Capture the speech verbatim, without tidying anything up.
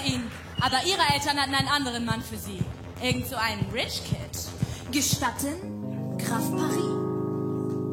ihn. Aber ihre Eltern hatten einen anderen Mann für sie. Irgend so einen Rich Kid. Gestatten, Graf Paris?